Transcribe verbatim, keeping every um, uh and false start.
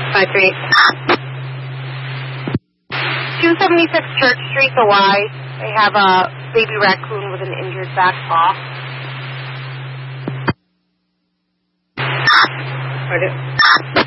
five three. two seventy-six Church Street, the Y. They have a baby raccoon with an injured back paw. Pardon?